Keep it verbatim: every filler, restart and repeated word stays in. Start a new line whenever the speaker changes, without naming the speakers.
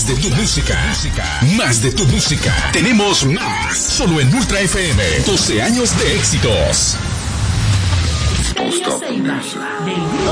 Más de tu música. Más de tu música. Tenemos más. Solo en Ultra F M. doce años de éxitos.
Celia Ceiba, del